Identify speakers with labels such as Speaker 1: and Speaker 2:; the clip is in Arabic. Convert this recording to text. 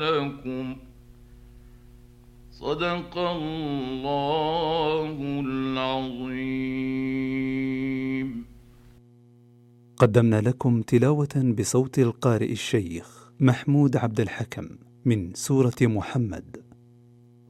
Speaker 1: لكم صدق الله العظيم.
Speaker 2: قدمنا لكم تلاوة بصوت القارئ الشيخ محمود عبد الحكم من سورة محمد.